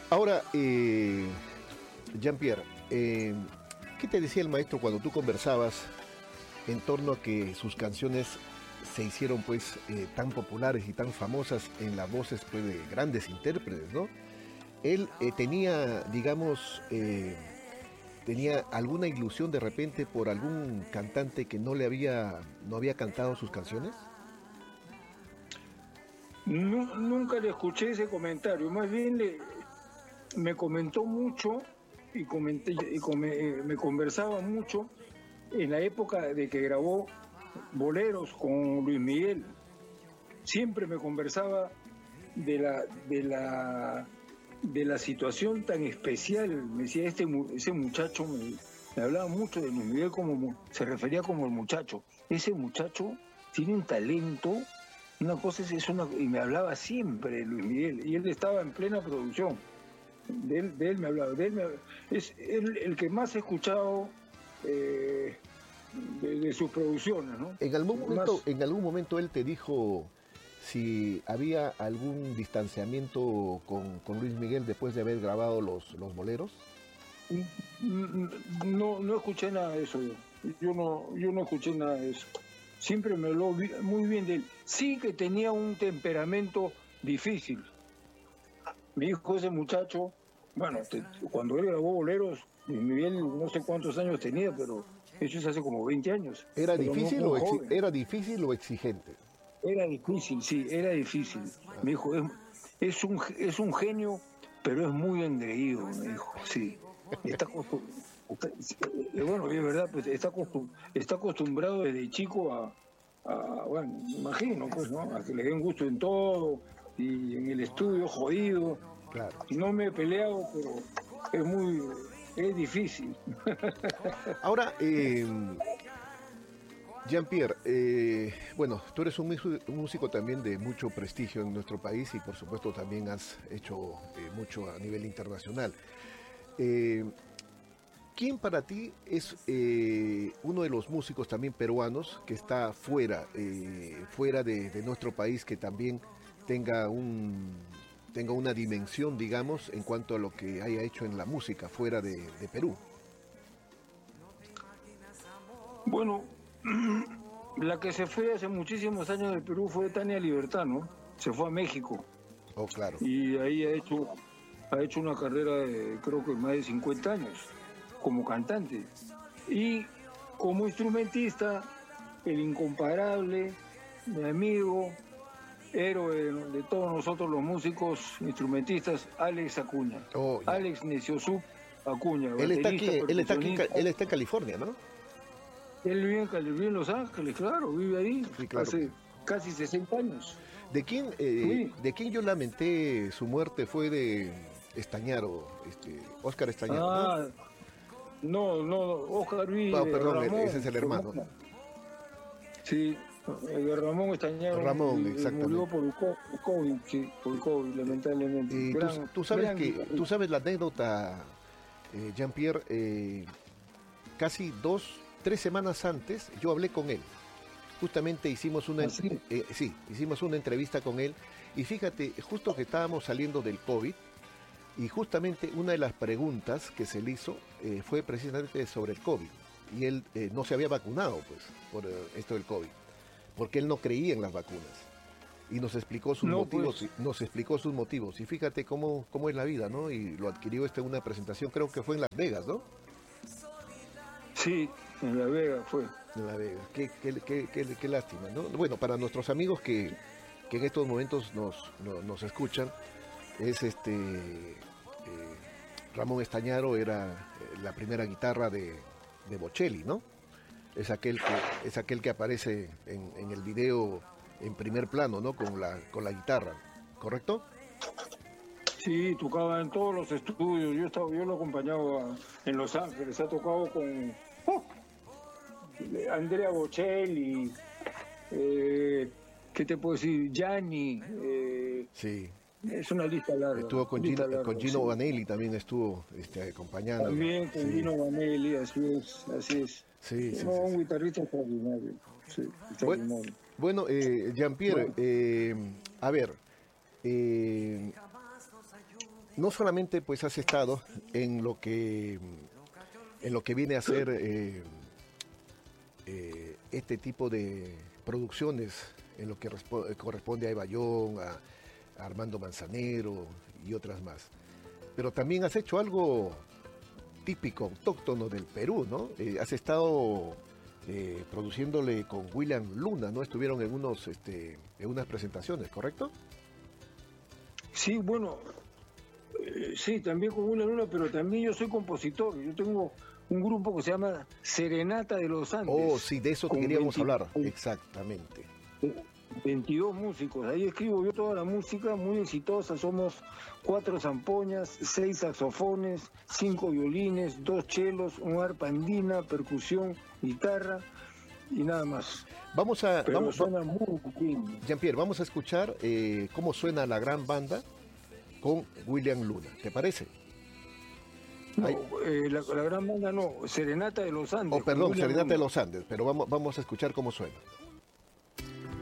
Ahora, Jean-Pierre, ¿qué te decía el maestro cuando tú conversabas en torno a que sus canciones se hicieron pues tan populares y tan famosas en las voces pues de grandes intérpretes, ¿no? Él tenía, digamos, tenía alguna ilusión de repente por algún cantante que no había cantado sus canciones. Nunca le escuché ese comentario, más bien me comentó mucho me conversaba mucho en la época de que grabó boleros con Luis Miguel. Siempre me conversaba de la situación tan especial. Me decía, ese muchacho, me hablaba mucho de Luis Miguel, se refería como el muchacho. Ese muchacho tiene un talento, una cosa y me hablaba siempre de Luis Miguel, y él estaba en plena producción. De él me hablaba, es el que más he escuchado de sus producciones, ¿no? Más, En algún momento él te dijo si había algún distanciamiento con Luis Miguel después de haber grabado los boleros. no escuché nada de eso. Yo no escuché nada de eso. Siempre me habló muy bien de él. Sí que tenía un temperamento difícil. Me dijo ese muchacho, bueno, cuando él grabó boleros, Luis Miguel no sé cuántos años tenía, pero eso es hace como 20 años. Pero no, muy joven. Era difícil o exigente? Era difícil, sí, era difícil. Me dijo, es un genio, pero es muy engreído, me dijo, sí. Está bueno, es verdad, pues está acostumbrado desde chico bueno, me imagino, pues, ¿no? A que le den gusto en todo, y en el estudio jodido. Claro. No me he peleado, pero es difícil. Ahora, Jean-Pierre, bueno, tú eres un músico también de mucho prestigio en nuestro país y por supuesto también has hecho mucho a nivel internacional. Eh, ¿Quién para ti es uno de los músicos también peruanos que está fuera de nuestro país, que también tenga tenga una dimensión, digamos, en cuanto a lo que haya hecho en la música fuera de Perú? Bueno, la que se fue hace muchísimos años del Perú fue Tania Libertad, ¿no? Se fue a México Oh, claro. y ahí ha hecho una carrera de creo que más de 50 años como cantante. Y como instrumentista, el incomparable, mi amigo, héroe de todos nosotros los músicos instrumentistas, Alex Acuña. Oh, ya. Alex Neciosub Acuña, Él está aquí, baterista, percusionista. él está en California, ¿no? Él vive en Los Ángeles, claro, vive ahí Sí, claro. hace casi 60 años. Sí. De quién yo lamenté su muerte fue de Estañaro, Óscar Estañaro, ¿no? Ah, no, Oscar No, vive, perdón, Ramón. ese es el hermano. Sí, de Ramón Estañaro Ramón, murió exactamente. por el COVID, sí, por el COVID, lamentablemente. Y tú sabes tú sabes la anécdota, Jean-Pierre, casi 3 semanas antes yo hablé con él. Justamente Así. sí, hicimos una entrevista con él y fíjate, justo que estábamos saliendo del COVID y justamente una de las preguntas que se le hizo fue precisamente sobre el COVID y él no se había vacunado pues por esto del COVID, porque él no creía en las vacunas y nos explicó sus No, motivos, pues, nos explicó sus motivos y fíjate cómo es la vida, ¿no? Y lo adquirió en una presentación, creo que fue en Las Vegas, ¿no? sí, en La Vega fue. En La Vega. Qué lástima, ¿no? Bueno, para nuestros amigos que en estos momentos nos escuchan, es Ramón Estañaro era la primera guitarra de Bocelli, ¿no? Es aquel que aparece en el video en primer plano, ¿no? Con la guitarra, ¿correcto? Sí, tocaba en todos los estudios. Yo lo acompañaba en Los Ángeles. Ha tocado con Andrea Bocelli, ¿qué te puedo decir? Gianni. Sí. Es una lista larga. Estuvo Lista larga, con Gino sí. Vanelli, también estuvo acompañándolo. También con Sí, Gino Vanelli, así es, así es. sí, sí, No, sí, un sí. guitarrista extraordinario. Sí, Bueno, extraordinario. bueno, Jean-Pierre, Bueno, a ver, eh, no solamente pues has estado en lo que viene a ser este tipo de producciones, en lo que corresponde a Bayón, a Armando Manzanero y otras más. Pero también has hecho algo típico, autóctono del Perú, ¿no? Has estado produciéndole con William Luna, ¿no? Estuvieron en unas presentaciones, ¿correcto? Sí, bueno, sí, también con William Luna, pero también yo soy compositor. Yo tengo un grupo que se llama Serenata de los Andes. Oh, sí, de eso queríamos hablar, exactamente. 22 músicos, ahí escribo yo toda la música, muy exitosa. Somos 4 zampoñas, 6 saxofones, 5 violines, 2 chelos, un arpa andina, percusión, guitarra y nada más. Suena muy bien. Jean-Pierre, vamos a escuchar cómo suena la gran banda con William Luna, ¿te parece? No, la gran banda no, Serenata de los Andes. Oh, perdón, Serenata de los Andes, pero vamos a escuchar cómo suena.